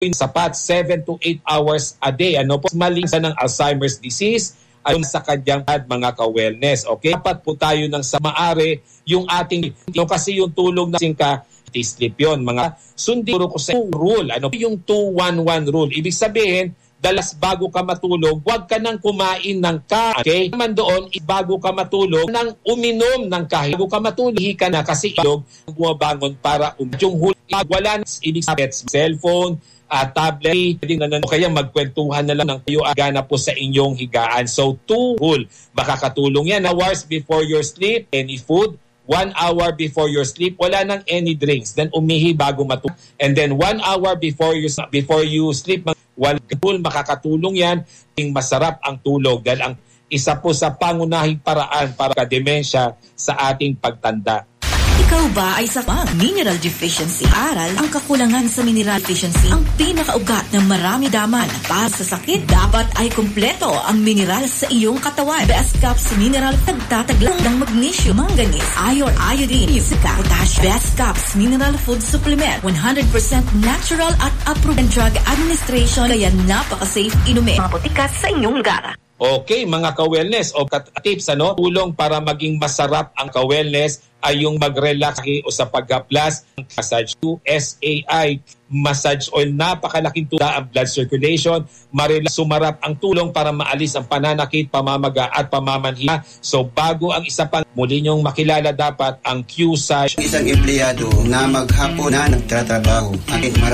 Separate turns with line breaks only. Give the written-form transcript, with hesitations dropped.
sapat 7 to 8 hours a day. Ano po? Malinsa ng Alzheimer's disease ayon sa kanyang mga ka-wellness. Okay? Dapat po tayo ng sa maaari yung ating, kasi yung tulog na singka, sleep yun. Mga sundin ko sa rule. Ano yung 2-1-1 rule? Ibig sabihin, dalas bago ka matulog, huwag ka nang kumain ng kain. Okay? Naman doon, bago ka matulog, nang uminom ng kain. Bago ka matulog, ka na kasi ilog, bumabangon para yung huli. Wala na ibig sabihin, cellphone, tablet, kaya magkwentuhan na lang ng kayo agana po sa inyong higaan. So, 2 rule. Makakatulong yan. Hours before your sleep, any food. 1 hour before your sleep, wala nang any drinks. Then umihi bago matulog. And then 1 hour before you sleep, makakatulong yan. Masarap ang tulog. Dahil ang isa po sa pangunahing paraan para ka-demensya sa ating pagtanda.
Ikaw ba ay sa mineral deficiency? Aral ang kakulangan sa mineral deficiency ang pinakaugat ng marami daman. Para sa sakit, dapat ay kumpleto ang mineral sa iyong katawan. Best Cups Mineral nagtataglang ng magnesium, manganese, iron, iodine, sika, potassium. Best Cups Mineral Food Supplement, 100% natural at approved ng Drug Administration, kaya napaka-safe inumin. Mga botika sa inyong lugar.
Okay, mga ka-wellness o tips, tulong para maging masarap ang ka-wellness ay yung mag-relax o sa pag-haplas ng massage to SAI. Massage oil, napakalaking tulong ang blood circulation. Sumarap ang tulong para maalis ang pananakit, pamamaga at pamamanhina. So bago ang isa pang muli nyong makilala dapat ang Q-Sage.
Isang empleyado na maghapon na nagtatrabaho.